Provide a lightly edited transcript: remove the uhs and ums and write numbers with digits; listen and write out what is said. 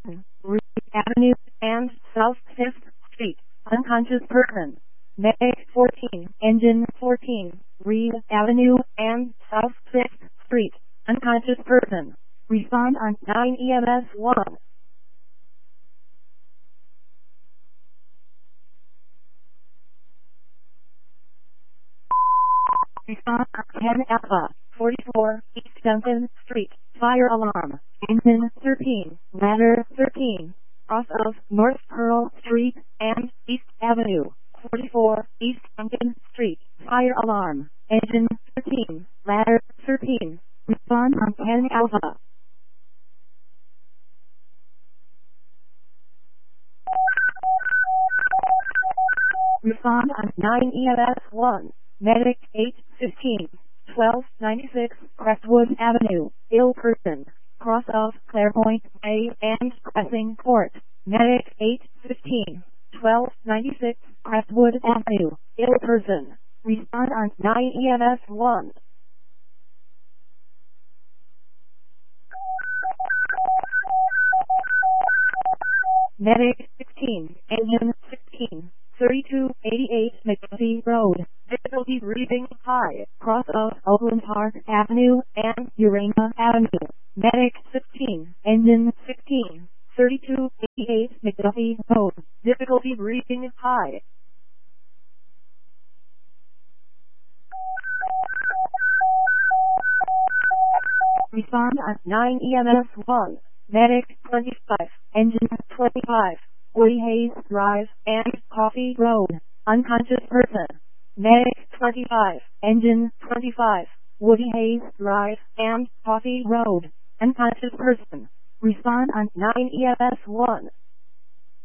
Reed Avenue and South 5th Street. Unconscious person. Medic 14. Engine 14. Reed Avenue and South 5th Street. Unconscious person. Respond on 9 EMS 1. Respond on 10 Alpha 44 East Duncan Street. Fire alarm. Engine 13. Ladder 13. Cross of North Pearl Street and East Avenue. 44 East Duncan Street. Fire alarm. Engine 13. Ladder 13. Respond on 10 Alpha. Respond on 9 EMS 1. Medic 815. 1296 Crestwood Avenue. Ill person. Cross of Clairpoint A and Cressing Court. Medic 815. 1296 Crestwood Avenue. Ill person. Respond on 9 EMS 1. Medic 16. Engine 16. 3288 McDuffie Road. Difficulty breathing high. Cross of Oakland Park Avenue and Urana Avenue. Medic 16. Engine 16. 3288 McDuffie Road. Difficulty breathing high. Respond on 9 EMS 1. Medic 25. Engine 25. Woody Hayes Drive and Coffee Road. Unconscious person. Medic 25. Engine 25. Woody Hayes Drive and Coffee Road. Unconscious person. Respond on 9 EMS 1.